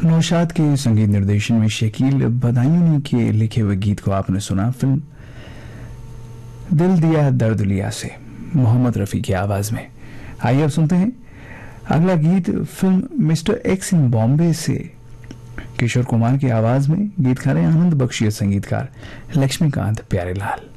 नौशाद के संगीत निर्देशन में शकील बदायूनी के लिखे हुए गीत को आपने सुना। फिल्म दिल दिया दर्द लिया से मोहम्मद रफ़ी की आवाज में। आइए अब सुनते हैं अगला गीत फिल्म मिस्टर एक्स इन बॉम्बे से किशोर कुमार की आवाज में। गीतकार आनंद बख्शी, संगीतकार लक्ष्मीकांत प्यारेलाल।